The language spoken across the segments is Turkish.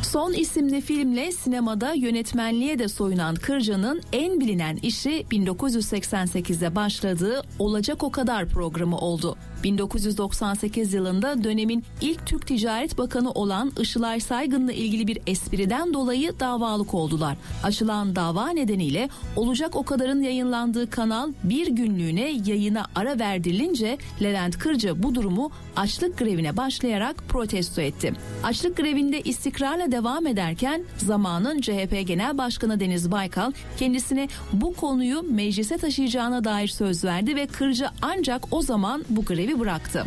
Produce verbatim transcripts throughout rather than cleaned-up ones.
Son isimli filmle sinemada yönetmenliğe de soyunan Kırca'nın en bilinen işi bin dokuz yüz seksen sekizde başladığı Olacak O Kadar programı oldu. bin dokuz yüz doksan sekiz yılında dönemin ilk Türk Ticaret Bakanı olan Işılay Saygın'la ilgili bir espriden dolayı davalık oldular. Açılan dava nedeniyle Olacak O Kadar'ın yayınlandığı kanal bir günlüğüne yayına ara verdirilince Levent Kırca bu durumu açlık grevine başlayarak protesto etti. Açlık grevinde istikrarla devam ederken zamanın C H P Genel Başkanı Deniz Baykal kendisine bu konuyu meclise taşıyacağına dair söz verdi ve Kırca ancak o zaman bu grevi bıraktı.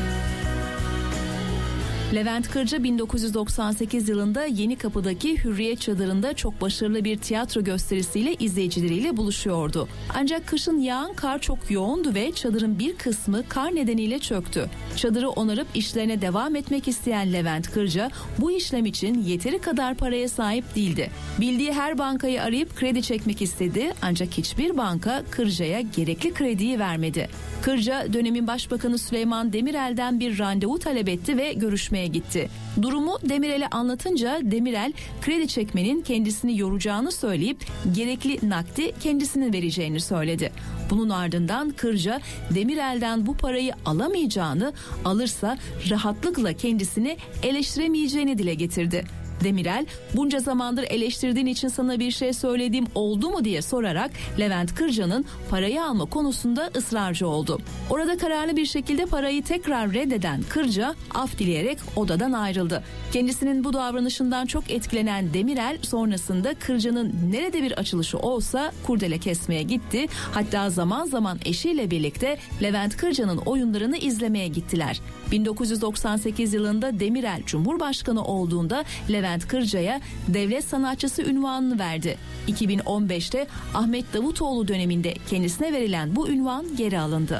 Levent Kırca bin dokuz yüz doksan sekiz yılında Yenikapı'daki Hürriyet Çadırı'nda çok başarılı bir tiyatro gösterisiyle izleyicileriyle buluşuyordu. Ancak kışın yağan kar çok yoğundu ve çadırın bir kısmı kar nedeniyle çöktü. Çadırı onarıp işlerine devam etmek isteyen Levent Kırca bu işlem için yeteri kadar paraya sahip değildi. Bildiği her bankayı arayıp kredi çekmek istedi ancak hiçbir banka Kırca'ya gerekli krediyi vermedi. Kırca dönemin Başbakanı Süleyman Demirel'den bir randevu talep etti ve görüşmeye gitti. Durumu Demirel'e anlatınca Demirel kredi çekmenin kendisini yoracağını söyleyip gerekli nakdi kendisinin vereceğini söyledi. Bunun ardından Kırca Demirel'den bu parayı alamayacağını, alırsa rahatlıkla kendisini eleştiremeyeceğini dile getirdi. Demirel, bunca zamandır eleştirdiğin için sana bir şey söylediğim oldu mu diye sorarak Levent Kırca'nın parayı alma konusunda ısrarcı oldu. Orada kararlı bir şekilde parayı tekrar reddeden Kırca af dileyerek odadan ayrıldı. Kendisinin bu davranışından çok etkilenen Demirel sonrasında Kırca'nın nerede bir açılışı olsa kurdele kesmeye gitti. Hatta zaman zaman eşiyle birlikte Levent Kırca'nın oyunlarını izlemeye gittiler. bin dokuz yüz doksan sekiz yılında Demirel Cumhurbaşkanı olduğunda Levent Kırca'ya devlet sanatçısı unvanını verdi. iki bin on beşte Ahmet Davutoğlu döneminde kendisine verilen bu unvan geri alındı.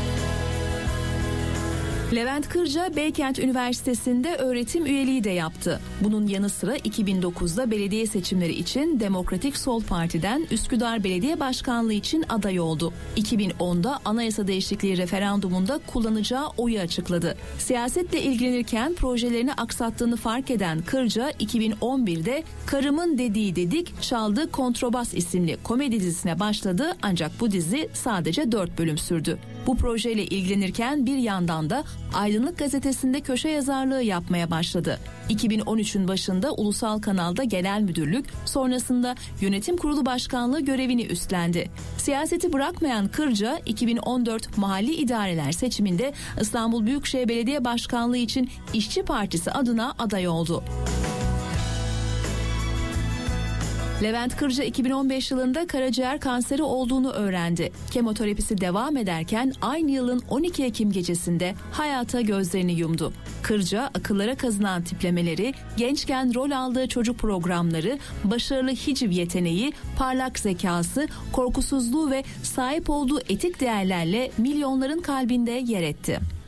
Levent Kırca Beykent Üniversitesi'nde öğretim üyeliği de yaptı. Bunun yanı sıra iki bin dokuzda belediye seçimleri için Demokratik Sol Parti'den Üsküdar Belediye Başkanlığı için aday oldu. iki bin onda anayasa değişikliği referandumunda kullanacağı oyu açıkladı. Siyasetle ilgilenirken projelerini aksattığını fark eden Kırca iki bin on birde Karımın Dediği Dedik Çaldı Kontrabas isimli komedi dizisine başladı ancak bu dizi sadece dört bölüm sürdü. Bu projeyle ilgilenirken bir yandan da Aydınlık Gazetesi'nde köşe yazarlığı yapmaya başladı. iki bin on üçün başında Ulusal Kanal'da genel müdürlük, sonrasında yönetim kurulu başkanlığı görevini üstlendi. Siyaseti bırakmayan Kırca, iki bin on dört mahalli idareler seçiminde İstanbul Büyükşehir Belediye Başkanlığı için İşçi Partisi adına aday oldu. Levent Kırca iki bin on beş yılında karaciğer kanseri olduğunu öğrendi. Kemoterapisi devam ederken aynı yılın on iki Ekim gecesinde hayata gözlerini yumdu. Kırca akıllara kazınan tiplemeleri, gençken rol aldığı çocuk programları, başarılı hiciv yeteneği, parlak zekası, korkusuzluğu ve sahip olduğu etik değerlerle milyonların kalbinde yer etti.